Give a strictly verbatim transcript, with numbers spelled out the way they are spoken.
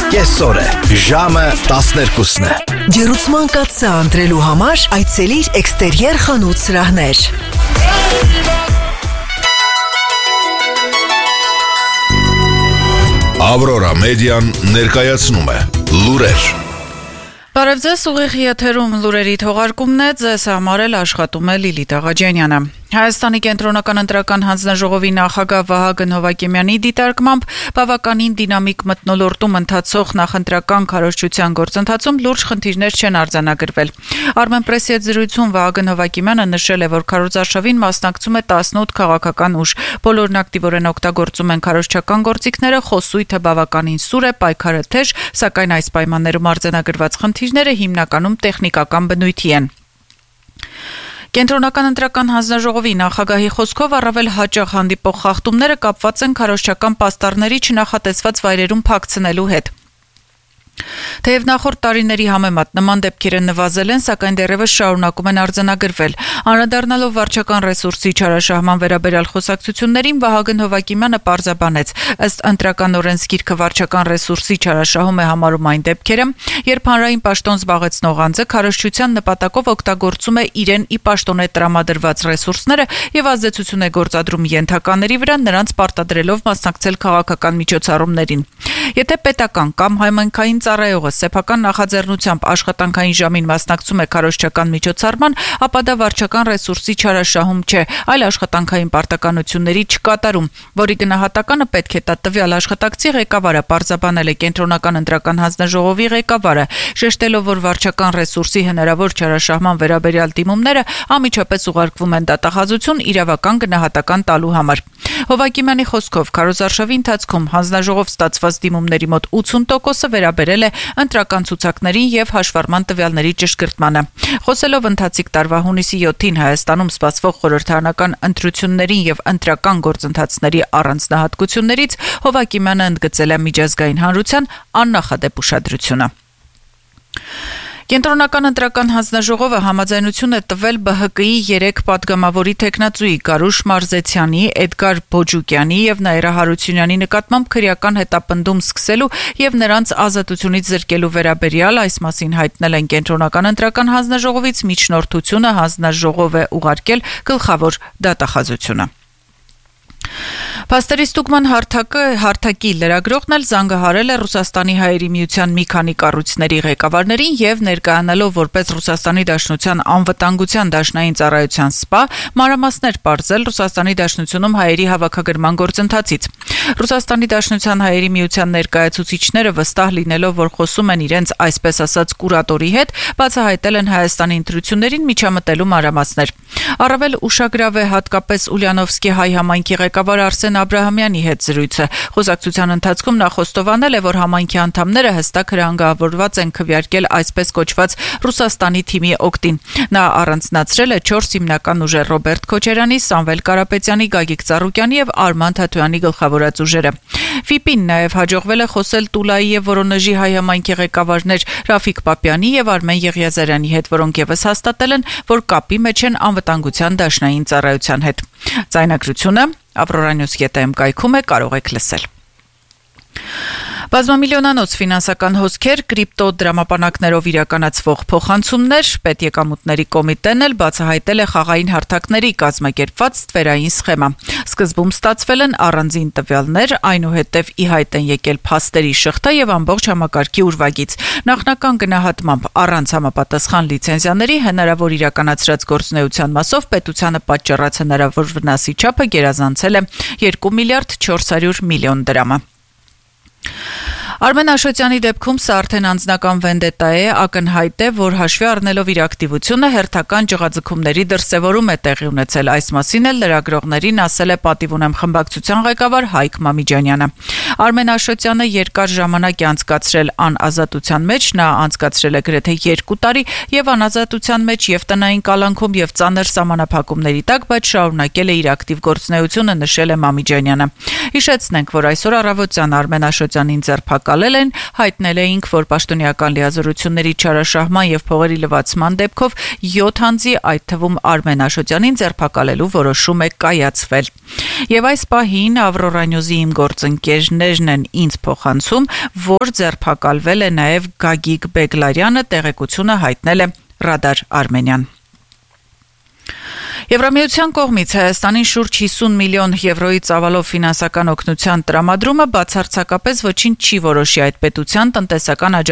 կեսօր է, ժամը տասներկուսն է։ Ջեռուցման կաթսա ընտրելու համար այցելիր Էքստերիեր խանութ սրահներ։ Ավրորա մեդիան ներկայացնում է լուրեր։ Բարև ձեզ, ուղիղ եթերում լուրերի թողարկումն է, ձեզ համար էլ աշխատում է Լիլիթ Աղաջանյանը։ Հայաստանի կենտրոնական ընտրական հանձնաժողովի նախագահ Վահագն Հովակիմյանի դիտարկմամբ բավականին դինամիկ մթնոլորտում ընթացող նախընտրական քարոզչության գործընթացում լուրջ խնդիրներ չեն արձանագրվել։ Armenpress-ի հետ զրույցում Վահագն Հովակիմյանը նշել է, որ քարոզարշավին մասնակցում է տասնութ քաղաքական ուժ։ Բոլորն ակտիվորեն օգտագործում են քարոզչական գործիքները, խոսույթը բավականին սուր է, պայքարը թեժ, սակայն այս պայմաններում արձանագրված խնդիրները հիմնականում տեխնիկական բնույթի են։ Կենտրոնական ընտրական հանձնաժողովի նախագահի խոսքով առավել հաճախ հանդիպող խախտումները կապված են քարոզչական պաստառների չնախատեսված վայրերում փակցնելու հետ։ Թեև նախորդ տարիների համեմատ նման դեպքերը նվազել են, սակայն դեռևս շարունակում են արձանագրվել։ Անդրադառնալով վարչական ռեսուրսի չարաշահման վերաբերյալ խոսակցություններին, Վահագն Հովակիմյանը պարզաբանեց, ըստ ընտրական օրենսգիրքը վարչական ռեսուրսի չարաշահում է համարում այն դեպքերը, երբ հանրային պաշտոն զբաղեցնող անձը քարոզչության նպատակով օգտագործում է իրեն ի պաշտոնե տրամադրված ռեսուրսները եւ ազդեցություն է գործադրում ենթականների վրա, նրանց պարտադրելով մասնակցել քաղաքական միջոցառումներին։ Եթե պետական կամ համայնքային ծառայողը սեփական նախաձեռնությամբ աշխատանքային ժամին մասնակցում է քարոզչական միջոցառման, ապա դա վարչական ռեսուրսի չարաշահում չէ, այլ աշխատանքային պարտականությունների չկատարում, որի գնահատականը պետք է տա տվյալ աշխատակցի ղեկավարը, պարզաբանել է կենտրոնական ընտրական հանձնաժողովի ղեկավարը, շեշտելով, որ վարչական ռեսուրսի հնարավոր չարաշահման վերաբերյալ դիմումները անմիջապես ուղարկվում են դատախազություն իրավական գնահատական տալու համար։ Հովակիմյանի խոսքով քարոզարշավի ընթացքում հանձնաժողով ստացված դիմումների մոտ ութսուն տոկոսը վերաբերել է ընտրական ցուցակներին եւ հաշվառման տվյալների ճշգրտմանը։ Խոսելով ընթացիկ տարվա հունիսի յոթին Հայաստանում սպասվող խորհրդարանական ընտրություններին եւ ընտրական գործընթացների առանձնահատկություններից, Հովակիմյանը ընդգծել է միջազգային հանրության աննախադեպ ուշադրությունը։ Կենտրոնական ընտրական հանձնաժողովը համաձայնություն է տվել B H K-ի երեք պատգամավորի թեկնածուի Գարուշ Մարզեցյանի, Էդգար Բոջուկյանի եւ Նաիրա Հարությունյանի նկատմամբ քրեական հետապնդում սկսելու եւ նրանց ազատությունից զրկելու վերաբերյալ, այս մասին հայտնել են Կենտրոնական ընտրական հանձնաժողովից միջնորդությունը հանձնաժողով է ուղարկել գլխավոր դատախազությունը։ Փաստերի ստուգման հարթակը հարթակի լրագրողն էլ զանգահարել է Ռուսաստանի հայերի միության մի քանի կառույցների ղեկավարներին եւ ներկայանալով որպես Ռուսաստանի Դաշնության անվտանգության դաշնային ծառայության սպա, մանրամասներ պարզել Ռուսաստանի Դաշնությունում հայերի հավաքագրման գործընթացից։ Ռուսաստանի Դաշնության հայերի միության ներկայացուցիչները վստահ լինելով, որ խոսում են իրենց այսպես ասած կուրատորի հետ, բացահայտել են Հայաստանի ընտրություններին միջամտելու մանրամասներ։ Առավել ուշագրավ է հատկապես Ուլյանովսկի հայ համայնքի ղեկավար Արսեն Աբրահամյանի հետ զրույցը։ Խոսակցության ընթացքում նա խոստովանել է, որ համայնքի անդամները հստակ հրանգավորված են քվեարկել այսպես կոչված Ռուսաստանի թիմի օգտին։ Նա առանձնացրել է չորս հիմնական ուժեր՝ Ռոբերտ Քոչարյանի, Սամվել Կարապետյանի, Գագիկ Ծառուկյանի եւ Արման Թաթոյանի գլխավորած ուժերը։ Ֆիպին նաև հաջողվել է խոսել Տուլայի եւ Վորոնեժի հայ համայնքի ղեկավարներ Ռաֆիկ Պապյանի եւ Արմեն Եղիազարյանի հետ, որոնք եւս հաստատել են, որ կապի մեջ են անվտանգության դաշնային ծառայության հետ։ Ձայնագրությունը Avroranews dot am կայքում է, կարող եք լսել։ Բազմամիլիոնանոց ֆինանսական հոսքեր, կրիպտո դրամապանակներով իրականացվող փոխանցումներ, պետեկամուտների կոմիտեն էլ բացահայտել է խաղային հարթակների կազմակերպված ստվերային սխեմա։ Սկզբում ստացվել են առանձին տվյալներ, այնուհետև ի հայտ են եկել փաստերի շղթա եւ ամբողջ համակարգի ուրվագիծ։ Նախնական գնահատմամբ առանց համապատասխան լիցենզիաների հնարավոր իրականացրած գործունեության մասով պետությանը պատճառած հնարավոր վնասի չափը գերազանցել է երկու միլիարդ չորս հարյուր միլիոն դրամը։ Արմեն Աշոտյանի դեպքում սա արդեն անձնական վենդետա է, ակնհայտ է, որ հաշվի առնելով իր ակտիվությունը հերթական ջղաձգումների դրսևորում է տեղի ունեցել։ Այս մասին էլ լրագրողներին ասել է պատիվ ունեմ խմբակցության ղեկավար Հայկ Մամիջանյանը։ Արմեն Աշոտյանը երկար ժամանակ է անցկացրել անազատության մեջ, նա անցկացրել է գրեթե երկու տարի եւ անազատության մեջ եւ տնային կալանքում եւ ծանր սահմանափակումների տակ, բայց շարունակել է իր ակտիվ գործունեությունը, նշել է Մամիջանյանը։ Հիշեցնենք, որ այսօր առավոտյան Արմեն Աշոտյանին ձերբակ ձերբակալել են, հայտնել էինք, որ պաշտոնեական լիազորությունների չարաշահման եւ փողերի լվացման դեպքով յոթ անձի, այդ թվում Արմեն Աշոտյանին ձերբակալելու որոշում է կայացվել։ Եվ այս պահին Ավրորա Նյուզի իմ գործընկերներն են ինձ փոխանցում, որ ձերբակալվել է նաեւ Գագիկ Բեգլարյանը, տեղեկությունը հայտնել է Ռադար Արմենյան։ Եվրամիության կողմից Հայաստանին շուրջ հիսուն միլիոն եվրոյի ծավալով ֆինանսական օգնության տրամադրումը բացարձակապես ոչինչ չի որոշի այդ պետության տնտեսական